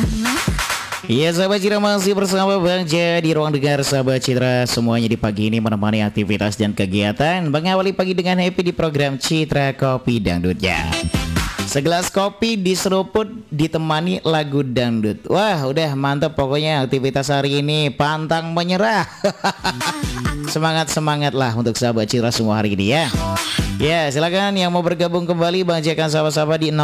Iya sahabat Citra, masih bersama Bang Ja di ruang dengar sahabat Citra. Semuanya di pagi ini menemani aktivitas dan kegiatan. Mengawali pagi dengan happy di program Citra Kopi Dangdutnya. Segelas kopi diseruput ditemani lagu dangdut. Wah udah mantap pokoknya aktivitas hari ini. Pantang menyerah. Semangat lah untuk sahabat Citra semua hari ini ya. Ya silakan yang mau bergabung kembali Bang Ja akan sapa-sapa di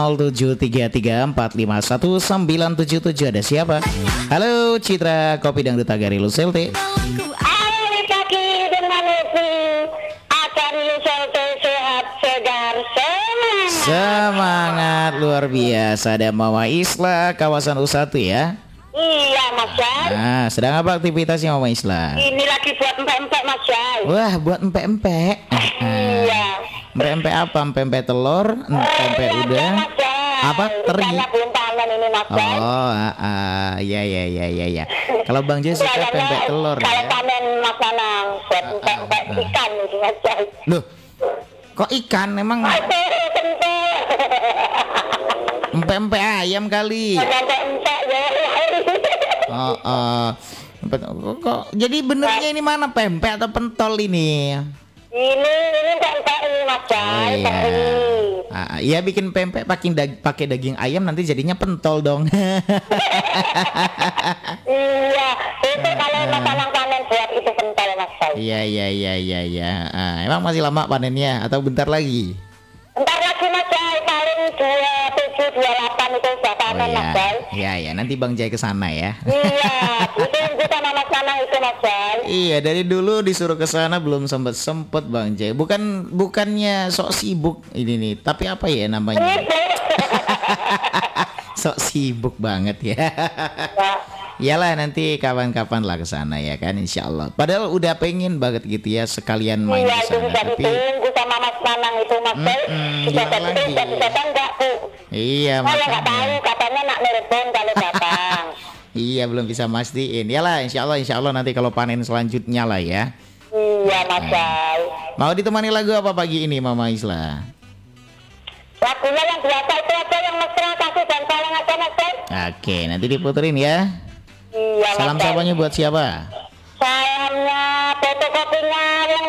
0733451977. Ada siapa? Halo Citra Kopi Dangdut Agari Luselte. Hari pagi dengan Lucy akan Luselte sehat segar Semangat luar biasa. Ada Mama Isla kawasan U1 ya. Iya Mas Jai. Nah sedang apa aktivitasnya Mama Isla? Ini lagi buat empek-empek Mas Jai. Wah buat empek-empek. Iya. Empek-empek apa? Empek-empek telur, empek-empek udang. Apa? Teri. Belum panen ini Mas Jai. Oh, ya. Kalau Bang Jo suka pempek telur Kalau ya. panen Mas Nanang buat empek-empek ikan itu Mas Jai. Loh, kok ikan? Emang empek-empek ayam kali. Empek-empek ya. Kok jadi benernya ini mana pempek atau pentol ini? Ini empek ini Mas Jai. Iya bikin pempek pakai daging ayam nanti jadinya pentol dong. Iya, itu kalau Mas Nanang panen buat itu pentol Mas Jai. Iya. Emang masih lama panennya atau bentar lagi? Bentar lagi Mas Jai, paling 27, 28 itu sudah panen Mas Jai. Iya, nanti Bang Jai ke sana ya. Iya, itu sama Mas Nanang itu Mas Jai. Iya, dari dulu disuruh ke sana belum sempet Bang Jai. Bukannya sok sibuk ini nih, tapi apa ya namanya? Sok sibuk banget ya. Iyalah nanti kapan-kapan lah ke sana ya kan insyaallah. Padahal udah pengen banget gitu ya sekalian main Iya, ke itu sana bisa tapi ditunggu sama Mas Nanang itu Mas Jai. Bisa gimana lagi? datang enggak Bu? Iya Saya nggak tahu, makanya. katanya nak nelpon kalau datang. Iya belum bisa mastiin. Iyalah insyaallah nanti kalau panen selanjutnya lah ya. Iya Mas Jai. Mau ditemani lagu apa pagi ini Mama Isla? Lagunya yang biasa itu aja yang mesra, kasih dan sayang aja Mas Jai. Oke, nanti diputerin ya. Iya Mas Salam Jai. sapanya buat siapa? Salamnya fotokopinya yang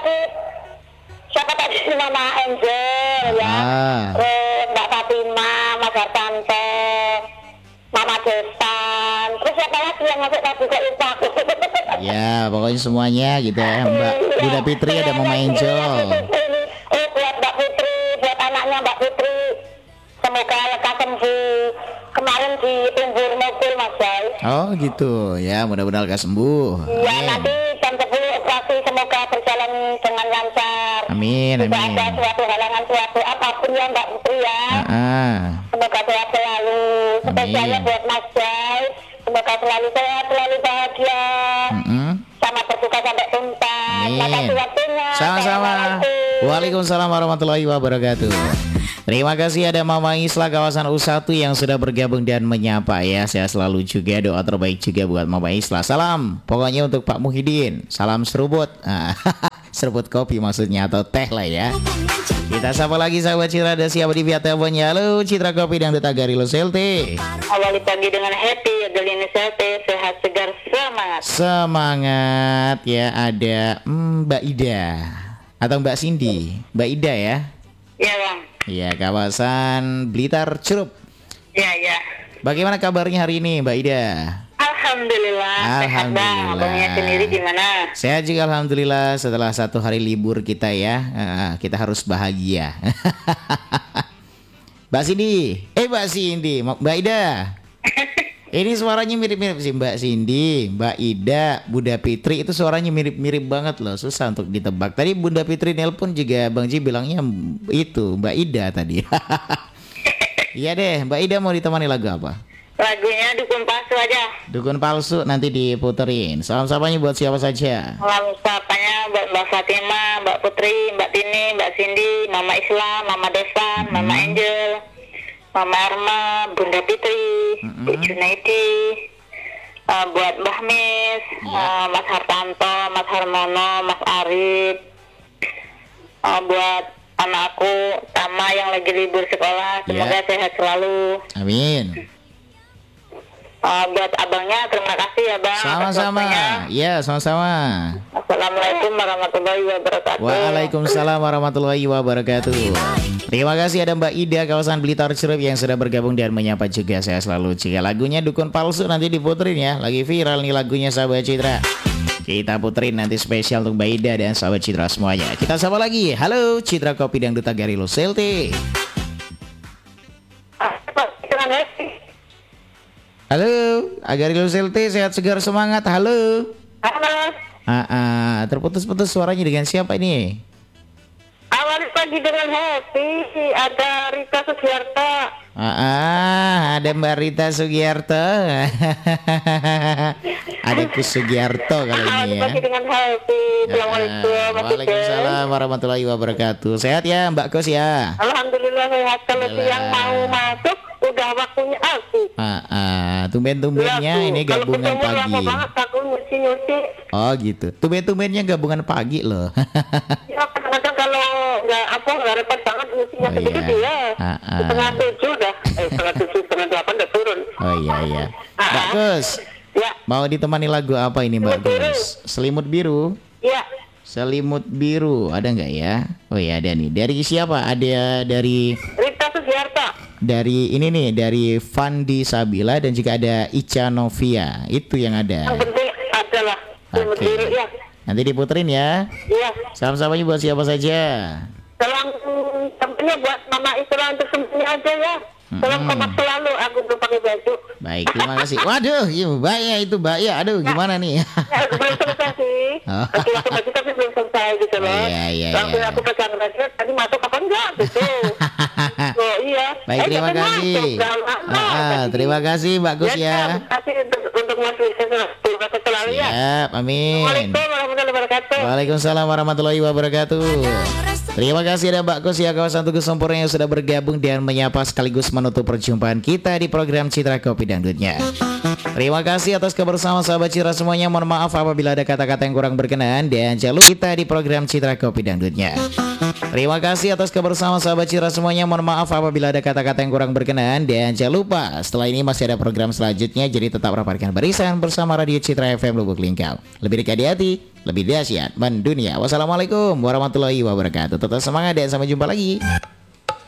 siapa tadi Mama Angel ya. Terus Mbak Fatimah, Mas Hartanto, Mama Desan. Terus siapa lagi yang masuk tadi kok lupa aku. Ya, pokoknya semuanya gitu ya. Mbak Bunda Fitri ada Mama Angel. Buat Mbak Putri, buat anaknya Mbak Putri. Semoga lekas sembuh. Kemarin di timbur mobil Mas Jai. Oh gitu ya, mudah-mudahan lekas sembuh. Iya, Amin. nanti jam 10 operasi, semoga berjalan dengan lancar. Amin. Tidak ada suatu halangan, suatu apapun ya Mbak Putri ya. Semoga sehat selalu. Spesialnya buat Mas Jai. Semoga selalu sehat, selalu bahagia. Sama berbuka sampai tuntas. Amin. Makasih waktunya. Sama-sama. Assalamualaikum. Waalaikumsalam warahmatullahi wabarakatuh. Terima kasih ada Mama Isla kawasan U1 yang sudah bergabung dan menyapa ya. Saya selalu juga doa terbaik juga buat Mama Isla. Salam pokoknya untuk Pak Muhyiddin. Salam seruput. Seruput kopi maksudnya atau teh lah ya. Kita sapa lagi sahabat Citra, ada siapa di pihak teleponnya? Halo Citra Kopi Dangdut Agari Luselte. Awali pagi dengan happy, Adeline Selte, sehat segar, semangat. Semangat ya, ada Mbak Ida atau Mbak Cindy. Mbak Ida ya. Iya Bang. Iya, kawasan Blitar Curup. Iya. Bagaimana kabarnya hari ini Mbak Ida? Alhamdulillah. Sehat Bang. Abangnya sendiri gimana? Saya juga alhamdulillah setelah satu hari libur kita ya. Kita harus bahagia. Mbak Cindy, Mbak Ida. Ini suaranya mirip-mirip sih Mbak Cindy, Mbak Ida, Bunda Fitri itu suaranya mirip-mirip banget loh, susah untuk ditebak. Tadi Bunda Fitri nelpon juga Bang Ji bilangnya itu Mbak Ida tadi. Iya deh, Mbak Ida mau ditemani lagu apa? Lagunya Dukun Palsu aja. Dukun Palsu nanti diputerin. Salam-salamnya buat siapa saja? Salam sapanya buat Mbak Fatimah, Mbak Putri, Mbak Tini, Mbak Cindy, Mama Islam, Mama Desan, Mama Angel, Mama Erma, Bunda Fitri, Bu Junaidi, buat Mbah Mis, Mas Hartanto, Mas Harmono, Mas Arif, buat anakku Tama yang lagi libur sekolah, semoga sehat selalu. Amin. Buat abangnya terima kasih ya bang. atas Sama-sama. waktunya. Ya, sama-sama. Assalamualaikum warahmatullahi wabarakatuh. Waalaikumsalam warahmatullahi wabarakatuh. Terima kasih ada Mbak Ida kawasan Blitar Cirebon yang sudah bergabung dan menyapa juga saya selalu. Jika lagunya Dukun Palsu nanti diputerin ya. Lagi viral nih lagunya sahabat Citra. Kita puterin nanti spesial untuk Mbak Ida dan sahabat Citra semuanya. Kita sapa lagi. Halo Citra Kopi Dangdut Agarilo Selti. Halo Agarilo Selti, sehat segar semangat. Halo. Halo. Terputus-putus suaranya dengan siapa ini? Awali pagi dengan happy. Ada Rita Sugiarto. Ada Mbak Rita Sugiarto. Ada Kus Sugiarto kalau Awali ini ya. pagi dengan happy. Assalamualaikum. Waalaikumsalam warahmatullahi wabarakatuh. Sehat ya Mbak Kus ya. Alhamdulillah sehat. Kalau siang mau masuk udah waktunya aku. Tumben-tumbennya ini gabungan Kalau ketemu lama pagi. banget aku nyuci. Oh gitu. Tumben-tumbennya gabungan pagi loh. Ya kadang-kadang kalau nggak repot banget nyucinya Oh, sedikit iya. ya. Setengah 7 dah. Setengah 7, setengah 8 udah turun. Oh iya. Mbak Kus, Ya, mau ditemani lagu apa ini Mbak Selimut biru. Kus? Selimut biru. ya. Selimut biru ada nggak ya? Oh ya ada nih. Dari siapa? Ada dari Rita Sugiarto. ini nih dari Fandi Sabila dan juga ada Ica Novia. Itu yang ada. Yang penting adalah selimut Oke. biru ya. Nanti diputerin ya. Iya. Salam-salamnya buat siapa saja? Salam sampainya buat Mama Isra untuk semuanya aja ya. Salam kompak selalu. Aku belum pakai baju. Baik, terima kasih. Waduh, bahaya itu bahaya. Aduh, gimana nih? Ya, belum selesai sih. Oh. Lagi waktu baju tapi belum selesai gitu loh. Iya. Langsung aku pegang radio. Tadi masuk apa enggak gitu. Oh iya. Baik, terima tapi kasih. masuk, gak lama. Terima kasih Mbak Gus ya. Terima kasih untuk Mas Wisnu. Terima kasih selalu ya. Siap, amin. Assalamualaikum warahmatullahi wabarakatuh. Waalaikumsalam warahmatullahi wabarakatuh. Terima kasih ada Mbak Kus ya kawasan Tugu Sempurna yang sudah bergabung dan menyapa sekaligus menutup perjumpaan kita di program Citra Kopi Dangdutnya. Terima kasih atas kebersamaan sahabat Citra semuanya. Mohon maaf apabila ada kata-kata yang kurang berkenan dan jangan lupa kita di program Citra Kopi Dangdutnya. Terima kasih atas kebersamaan sahabat Citra semuanya. Mohon maaf apabila ada kata-kata yang kurang berkenan dan jangan lupa setelah ini masih ada program selanjutnya, jadi tetap rapatkan barisan bersama Radio Citra FM Lubuk Linggau. Lebih dekat di hati, lebih dahsyat mendunia. Wassalamualaikum warahmatullahi wabarakatuh. Tetap semangat dan sampai jumpa lagi.